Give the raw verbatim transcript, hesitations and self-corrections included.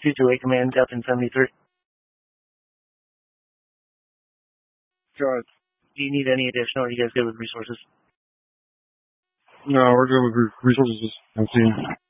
two two eight Command, Captain seventy-three. Go ahead. Do you need any additional, or are you guys good with resources? No, we're good with resources. I'm seeing.